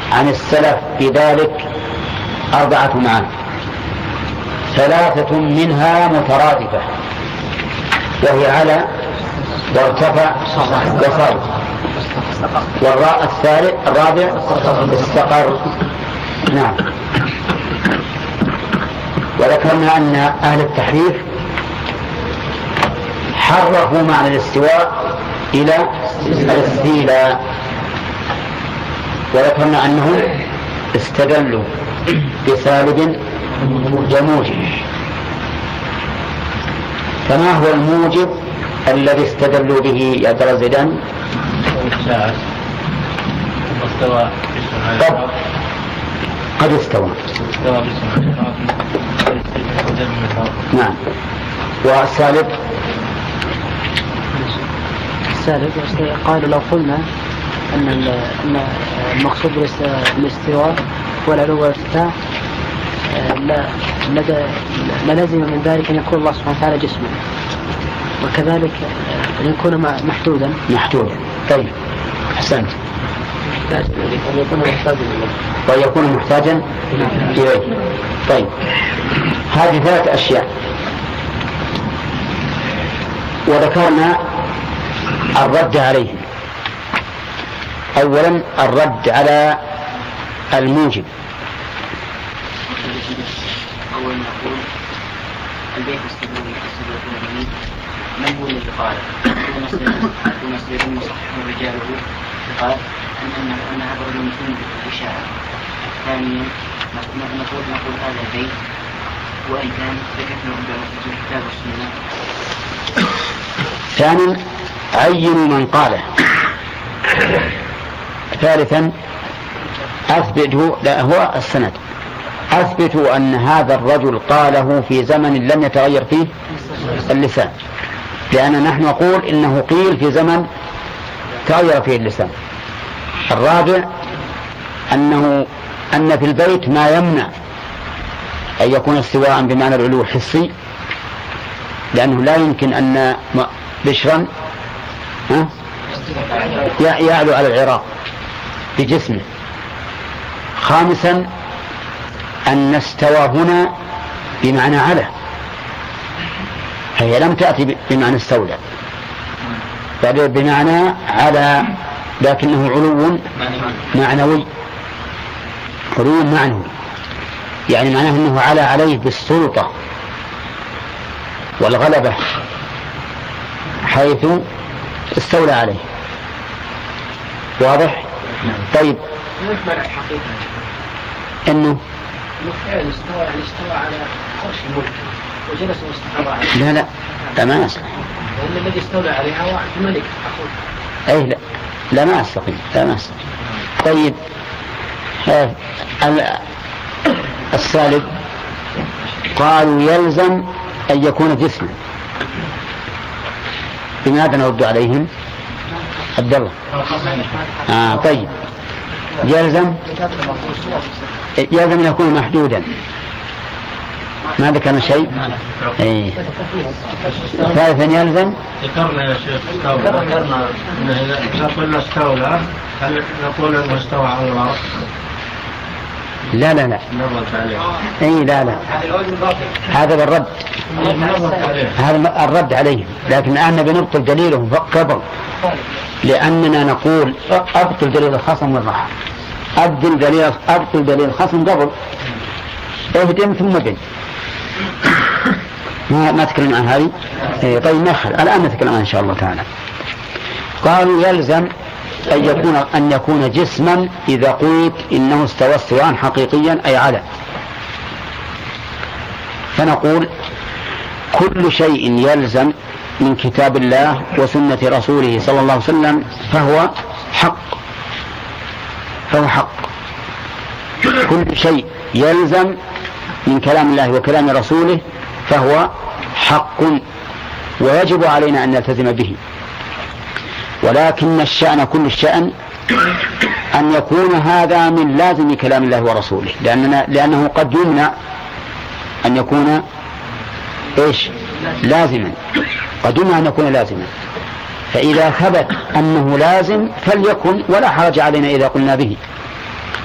عن السلف في ذلك 4 معاني، 3 منها مترادفة، وهي على وارتفع وصار، والراء الرابع استقر. نعم. وذكرنا أن أهل التحريف حرفوا معنى الاستواء إلى الاستيلاء، وذكرنا أنهم استدلوا بسالب وموجب. فما هو الموجب الذي استدلوا به يا ترى زيدان؟ قد استوى. نعم. والسالب قالوا لو قلنا أن المقصود بالاستواء والعلو والارتفاع لا لازم من ذلك أن يكون الله سبحانه وتعالى جسما، وكذلك أن يكون محدودا. طيب أحسنت. ويكون محتاجا إليه. طيب هذه 3 أشياء، وذكرنا الرد عليهم. أولا الرد على الموجب. أول نقول البيت استدلوا من هو الذي قال دون سير مصحح رجاله قال أن هذا الرجل مسلم بالإشاعة. ثانيا نقول هذا البيت وإن كان ذكرنا في الكتاب والسنة. ثانيا عينوا من قاله. ثالثا أثبتوا، لا هو السند، أثبتوا أن هذا الرجل قاله في زمن لم يتغير فيه اللسان، لأن نحن نقول إنه قيل في زمن تغير فيه اللسان. الرابع أن في البيت ما يمنع أن يكون استواء بمعنى العلو الحسي، لأنه لا يمكن أن بشرا يعلو على العراق بجسمه. خامسا أن استوى هنا بمعنى على، هي لم تأتي بمعنى استولى، بل بمعنى على، لكنه علو معنوي. علو معنوي يعني معناه أنه على عليه بالسلطة والغلبة حيث استولى عليه. واضح؟ طيب انه استوى على عرش الملك وجلس واستقر عليه. لا ما يصلح. الذي استولى عليها هو الملك. اي لا ما استقيم. طيب السالب قالوا يلزم أن يكون جسما. بماذا نرد عليهم؟ عبد الله. طيب يلزم أن يكون محدودا. ما ذكرنا شيء. ثالثا يلزم ذكرنا يا شيخ ذكرنا إذا قلنا استولى هل نقول أنه استوى على العرش؟ لا هذا بالرد، هذا الرد عليهم، لكن الآن بنبطل دليلهم قبل، لأننا نقول أبطل دليل الخصم والرحم. أبطل دليل الخصم قبل، اهدم ثم بن. ما تكلم عن هذه. طيب نخل الآن نتكلم عنها إن شاء الله تعالى. قالوا يلزم أن يكون جسما إذا قلت إنه استوى استواء حقيقيا أي على. فنقول كل شيء يلزم من كتاب الله وسنة رسوله صلى الله عليه وسلم فهو حق. كل شيء يلزم من كلام الله وكلام رسوله فهو حق، ويجب علينا أن نلتزم به. ولكن الشأن كل الشأن أن يكون هذا من لازم كلام الله ورسوله، لأنه قد يمنع أن يكون لازما، قد يمنع أن يكون لازما. فإذا ثبت أنه لازم فليكن، ولا حرج علينا إذا قلنا به.